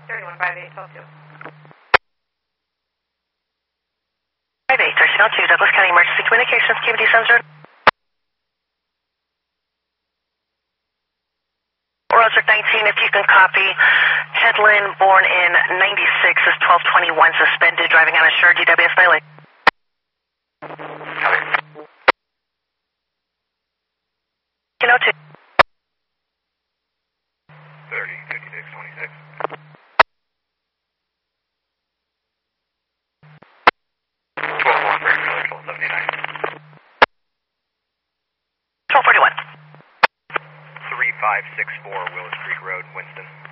3158, 12-2. 58, 1302, Douglas County Emergency Communications, KBD Sensor. Roswick 19, if you can copy. Headland, born in 96, is 1221, suspended, driving uninsured, DWS violation. Kilo 2. 30, 56, 26. 12-1, Brandon Miller, 1279. 1241. 3564 Willis Creek Road, Winston.